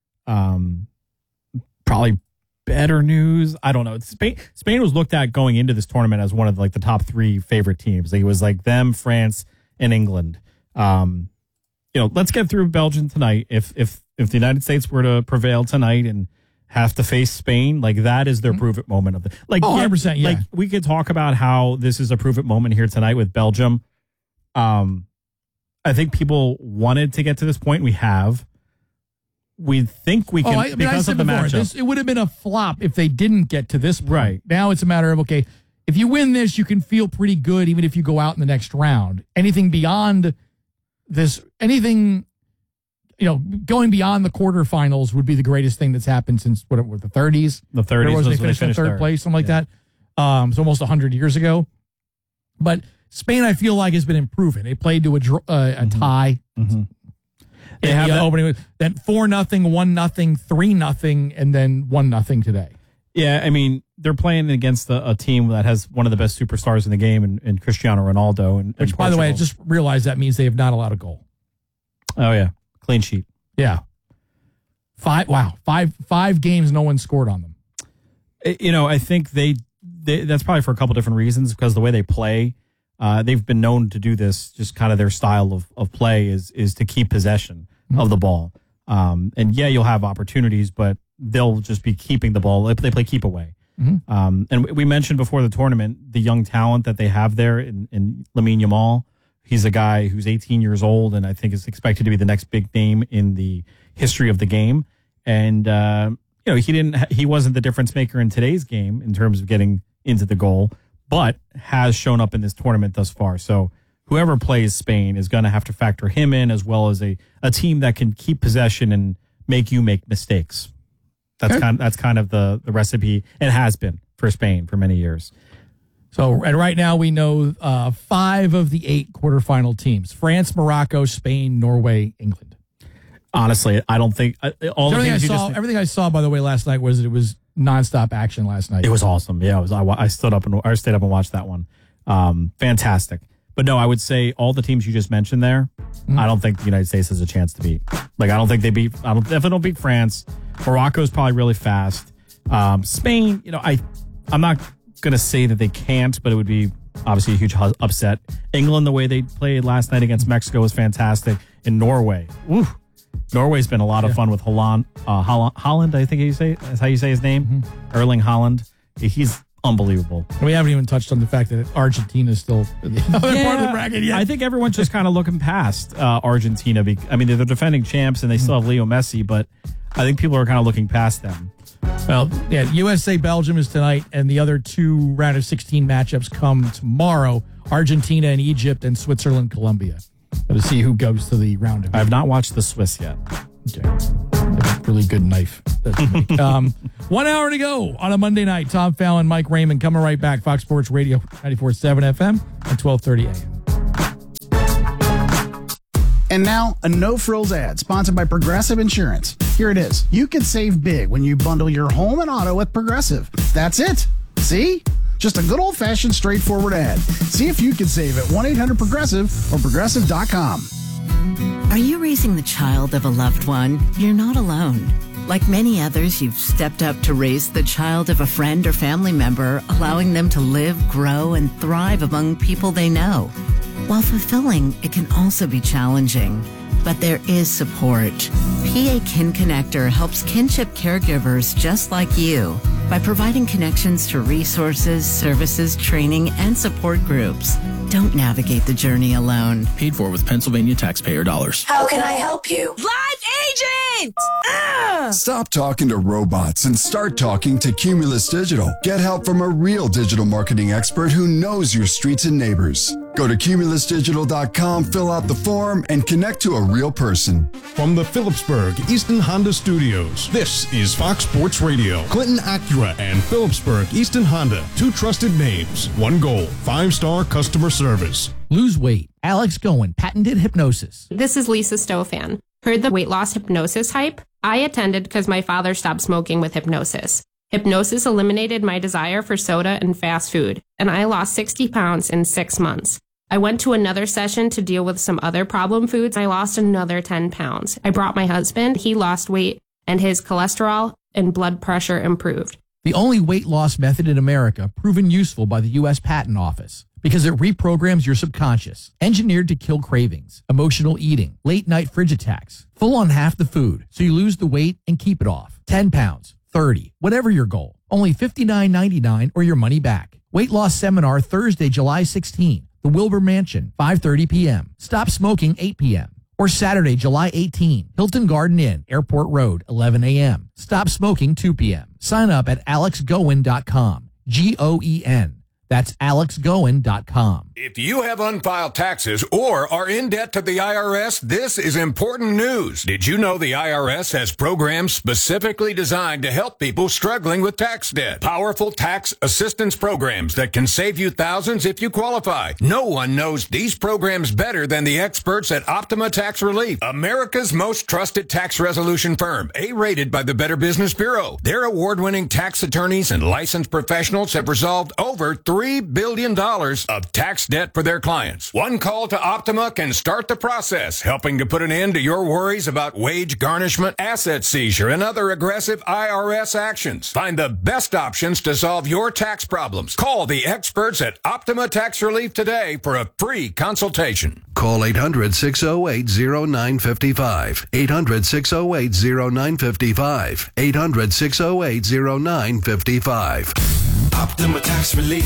um, probably better news. I don't know. Spain Spain was looked at going into this tournament as one of like the top three favorite teams. Like, it was like them, France, and England. Um, you know, let's get through Belgium tonight. If if if the United States were to prevail tonight and have to face Spain, like that is their prove it moment of the like. Oh, one hundred percent, yeah. Like we could talk about how this is a prove it moment here tonight with Belgium. Um, I think people wanted to get to this point. We have. We think we can oh, I, I mean, I because said of the before, matchup. this, it would have been a flop if they didn't get to this point. Right. Now it's a matter of, okay, if you win this, you can feel pretty good even if you go out in the next round. Anything beyond this, anything, you know, going beyond the quarterfinals would be the greatest thing that's happened since what, what the thirties. The thirties was, was they when they finished in finished third third. place, something like Yeah. that. Um, it's almost one hundred years ago. But Spain, I feel like, has been improving. They played to a, dr- uh, a tie. Mm-hmm. They They have have the that- opening, then four nothing, one nothing, three nothing, and then one nothing today. Yeah, I mean, they're playing against a, a team that has one of the best superstars in the game, and, and Cristiano Ronaldo. And, Which, and by the way, I Portugal. just realized that means they have not allowed a goal. oh yeah, clean sheet. Yeah, five. Wow, five five games, no one scored on them. I- You know, I think they, they that's probably for a couple different reasons because the way they play, uh, they've been known to do this. Just kind of their style of, of play is is to keep possession Mm-hmm. of the ball. Um, and yeah, you'll have opportunities, but they'll just be keeping the ball. They they play keep away. Mm-hmm. Um, and we mentioned before the tournament the young talent that they have there in, in Lamine Yamal. He's a guy who's eighteen years old, and I think is expected to be the next big name in the history of the game. And uh, you know, he didn't, he wasn't the difference maker in today's game in terms of getting into the goal, but has shown up in this tournament thus far. So whoever plays Spain is going to have to factor him in, as well as a, a team that can keep possession and make you make mistakes. That's Okay. kind that's kind of the, the recipe, and has been for Spain for many years. So, and right now we know uh, five of the eight quarterfinal teams: France, Morocco, Spain, Norway, England. Honestly, I don't think uh, all the everything I things you saw. just, Everything I saw, by the way, last night was that it was nonstop action last night. it was awesome. Yeah, it was. I, wa- I stood up and I stayed up and watched that one. Um, fantastic. But no, I would say all the teams you just mentioned there, Mm. I don't think the United States has a chance to beat. Like, I don't think they beat. I don't definitely don't beat France. Morocco's probably really fast. Um, Spain, you know, I I'm not gonna say that they can't, but it would be obviously a huge hu- upset. England, the way they played last night against Mexico was fantastic. And Norway, woo, Norway's been a lot of Yeah. fun with Holland. Uh, Holland, Holland, I think you say that's how you say his name. Mm-hmm. Erling Haaland. He's unbelievable. We haven't even touched on the fact that Argentina is still in the other part of the bracket yet. I think everyone's just kind of looking past uh, Argentina. Be- I mean, they're the defending champs and they still have Leo Messi, but I think people are kind of looking past them. Well, yeah, U S A Belgium is tonight, and the other two round of sixteen matchups come tomorrow: Argentina and Egypt, and Switzerland, Colombia. So to see who goes to the round of. I have not watched the Swiss yet. Okay, really good knife. um, one hour to go on a Monday night. Tom Fallon, Mike Raymond, coming right back. Fox Sports Radio, ninety-four point seven F M and twelve thirty A M. And now, a no-frills ad sponsored by Progressive Insurance. Here it is. You can save big when you bundle your home and auto with Progressive. That's it. See? Just a good old-fashioned, straightforward ad. See if you can save at one eight hundred progressive or progressive dot com. Are you raising the child of a loved one? You're not alone. Like many others, you've stepped up to raise the child of a friend or family member, allowing them to live, grow, and thrive among people they know. While fulfilling, it can also be challenging. But there is support. P A Kin Connector helps kinship caregivers just like you by providing connections to resources, services, training, and support groups. Don't navigate the journey alone. Paid for with Pennsylvania taxpayer dollars. How can I help you? Live agent! Ah! Stop talking to robots and start talking to Cumulus Digital. Get help from a real digital marketing expert who knows your streets and neighbors. Go to cumulus digital dot com, fill out the form, and connect to a real person. From the Phillipsburg Easton Honda Studios, this is Fox Sports Radio. Clinton Acura and Phillipsburg Easton Honda, two trusted names, one goal, five-star customer service. Lose weight. Alex Goen, patented hypnosis. This is Lisa Stofan. Heard the weight loss hypnosis hype? I attended because my father stopped smoking with hypnosis. Hypnosis eliminated my desire for soda and fast food, and I lost sixty pounds in six months. I went to another session to deal with some other problem foods. I lost another ten pounds. I brought my husband. He lost weight, and his cholesterol and blood pressure improved. The only weight loss method in America proven useful by the U S Patent Office because it reprograms your subconscious, engineered to kill cravings, emotional eating, late night fridge attacks, full on half the food so you lose the weight and keep it off. ten pounds, thirty, whatever your goal. Only fifty-nine ninety-nine or your money back. Weight loss seminar Thursday, July sixteenth. The Wilbur Mansion, five thirty p.m. Stop smoking, eight p.m. Or Saturday, July eighteenth, Hilton Garden Inn, Airport Road, eleven a.m. Stop smoking, two p.m. Sign up at alex goen dot com. G O E N. That's alex goen dot com. If you have unfiled taxes or are in debt to the I R S, this is important news. Did you know the I R S has programs specifically designed to help people struggling with tax debt? Powerful tax assistance programs that can save you thousands if you qualify. No one knows these programs better than the experts at Optima Tax Relief, America's most trusted tax resolution firm, A-rated by the Better Business Bureau. Their award-winning tax attorneys and licensed professionals have resolved over three billion dollars of tax debt for their clients. One call to Optima can start the process, helping to put an end to your worries about wage garnishment, asset seizure, and other aggressive I R S actions. Find the best options to solve your tax problems. Call the experts at Optima Tax Relief today for a free consultation. Call eight hundred, six oh eight, oh nine five five. eight hundred, six oh eight, oh nine five five. eight hundred, six oh eight, oh nine five five. Optima Tax Relief.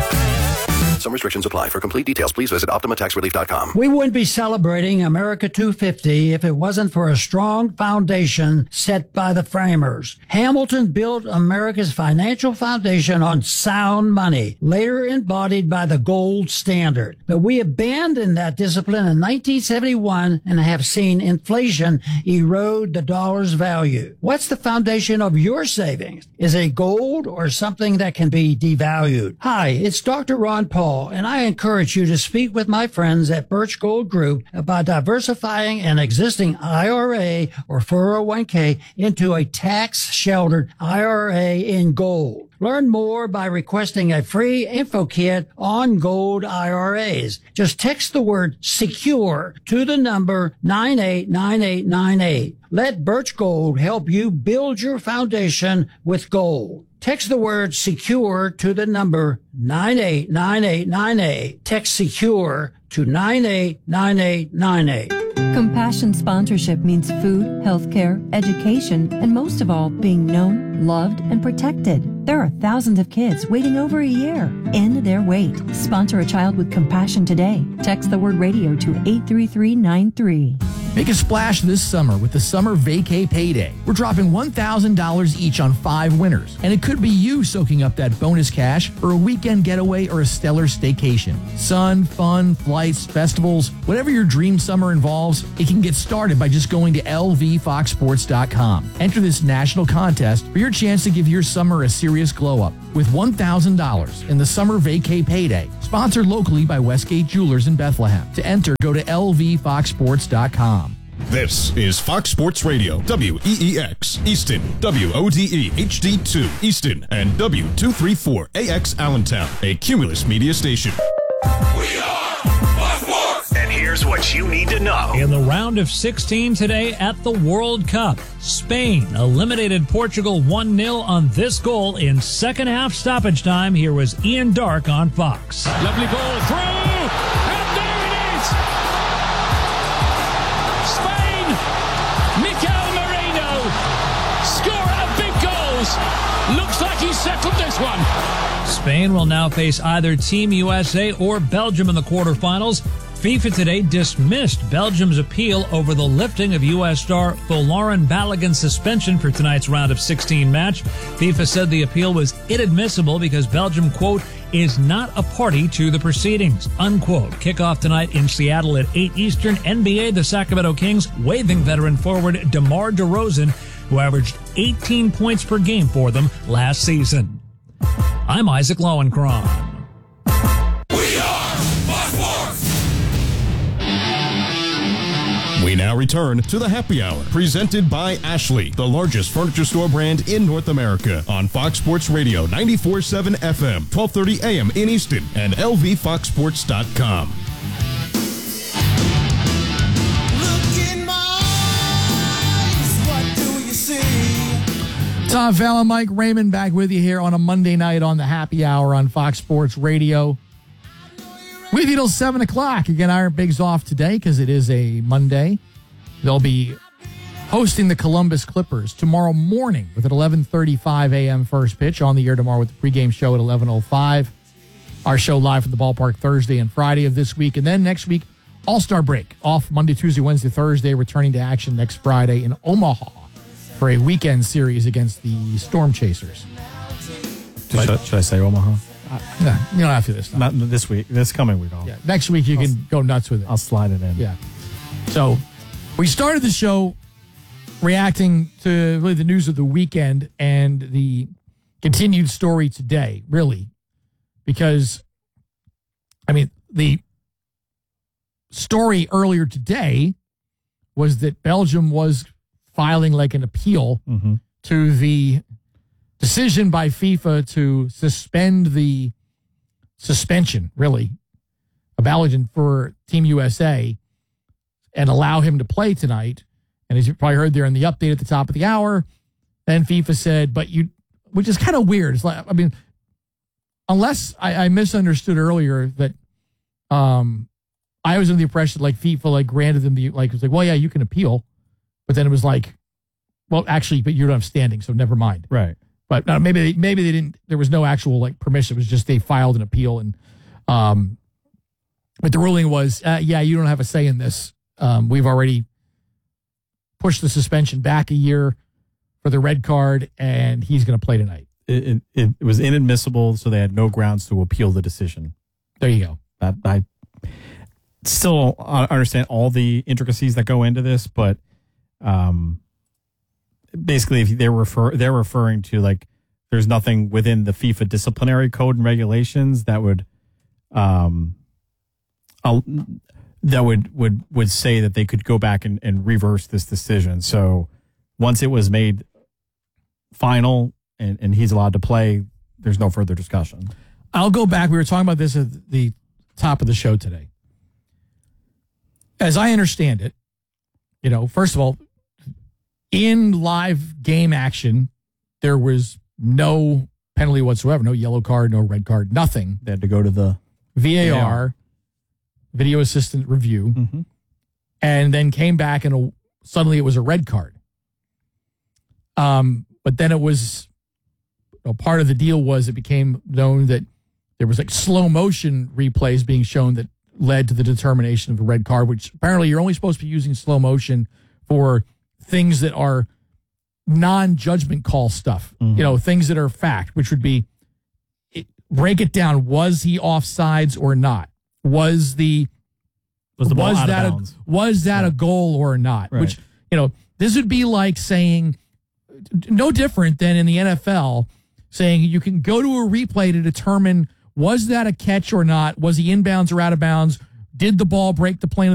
Some restrictions apply. For complete details, please visit optima tax relief dot com. We wouldn't be celebrating America two fifty if it wasn't for a strong foundation set by the framers. Hamilton built America's financial foundation on sound money, later embodied by the gold standard. But we abandoned that discipline in nineteen seventy-one and have seen inflation erode the dollar's value. What's the foundation of your savings? Is it gold or something that can be devalued? Hi, it's Doctor Ron Paul, and I encourage you to speak with my friends at Birch Gold Group about diversifying an existing I R A or four oh one k into a tax-sheltered I R A in gold. Learn more by requesting a free info kit on gold I R As. Just text the word SECURE to the number nine eight nine eight nine eight. Let Birch Gold help you build your foundation with gold. Text the word SECURE to the number nine eight nine eight nine eight. Text SECURE to nine eight nine eight nine eight. Compassion sponsorship means food, healthcare, education, and most of all, being known, loved, and protected. There are thousands of kids waiting over a year. End their wait. Sponsor a child with compassion today. Text the word radio to eight three three nine three. Make a splash this summer with the Summer Vacay Payday. We're dropping one thousand dollars each on five winners, and it could be you soaking up that bonus cash for a weekend getaway or a stellar staycation. Sun, fun, flights, festivals, whatever your dream summer involves, it can get started by just going to L V fox sports dot com. Enter this national contest for your chance to give your summer a serious glow-up with one thousand dollars in the Summer Vacay Payday, sponsored locally by Westgate Jewelers in Bethlehem. To enter, go to L V fox sports dot com. This is Fox Sports Radio, W E E X, Easton, W O D E H D two, Easton, and W two thirty-four A X Allentown, a Cumulus media station. We are Fox Sports. And here's what you need to know. In the round of sixteen today at the World Cup, Spain eliminated Portugal one nil on this goal in second half stoppage time. Here was Ian Dark on Fox. Lovely ball through, and there it is! Spain, Mikel Merino, scorer of big goals. Looks like he settled this one. Spain will now face either Team U S A or Belgium in the quarterfinals. FIFA today dismissed Belgium's appeal over the lifting of U S star Folarin Balogun's suspension for tonight's round of sixteen match. FIFA said the appeal was inadmissible because Belgium, quote, is not a party to the proceedings, unquote. Kickoff tonight in Seattle at eight Eastern. N B A, the Sacramento Kings waiving veteran forward DeMar DeRozan, who averaged eighteen points per game for them last season. I'm Isaac Lowenkron. We now return to the Happy Hour, presented by Ashley, the largest furniture store brand in North America, on Fox Sports Radio ninety-four point seven F M, twelve thirty A M in Easton, and L V fox sports dot com. Tom Fallon, Mike Raymond back with you here on a Monday night on the Happy Hour on Fox Sports Radio. With you till seven o'clock. Again, Iron Big's off today because it is a Monday. They'll be hosting the Columbus Clippers tomorrow morning with an eleven thirty-five A M first pitch. On the air tomorrow with the pregame show at eleven oh five. Our show live from the ballpark Thursday and Friday of this week. And then next week, All-Star break. Off Monday, Tuesday, Wednesday, Thursday. Returning to action next Friday in Omaha for a weekend series against the Storm Chasers. Should, should I say Omaha? Uh, no, you don't have to this time. Not this week. This coming week. I'll, yeah, next week you I'll, can go nuts with it. I'll slide it in. Yeah. So we started the show reacting to really the news of the weekend and the continued story today, really, because, I mean, the story earlier today was that Belgium was filing like an appeal mm-hmm. to the decision by FIFA to suspend the suspension, really, of Balogun for Team U S A and allow him to play tonight. And as you probably heard there in the update at the top of the hour, then FIFA said, but you, which is kind of weird. It's like, I mean, unless I, I misunderstood earlier that um, I was under the impression like FIFA like granted them the, like, it was like, well, yeah, you can appeal. But then it was like, well, actually, but you don't have standing, so never mind. Right. But no, maybe they, maybe they didn't. There was no actual like permission. It was just they filed an appeal, and um, but the ruling was, uh, yeah, you don't have a say in this. Um, we've already pushed the suspension back a year for the red card, and he's going to play tonight. It, it it was inadmissible, so they had no grounds to appeal the decision. There you go. I, I still understand all the intricacies that go into this, but um. Basically, if they're refer they're referring to like there's nothing within the FIFA disciplinary code and regulations that would um I'll, that would would would say that they could go back and, and reverse this decision. So once it was made final and, and he's allowed to play, there's no further discussion. I'll go back. We were talking about this at the top of the show today. As I understand it, you know, first of all, in live game action, there was no penalty whatsoever, no yellow card, no red card, nothing. They had to go to the V A R, video assistant review. Mm-hmm. and then came back and a, suddenly it was a red card. Um, but then it was, you know, part of the deal was it became known that there was like slow motion replays being shown that led to the determination of a red card, which apparently you're only supposed to be using slow motion for things that are non-judgment call stuff, mm-hmm. you know, things that are fact, which would be, it, break it down. Was he offsides or not? Was the, was, the ball was out that, of a, bounds? was that right. a goal or not? Right. Which, you know, this would be like saying, no different than in the N F L, saying you can go to a replay to determine was that a catch or not? Was he inbounds or out of bounds? Did the ball break the plane of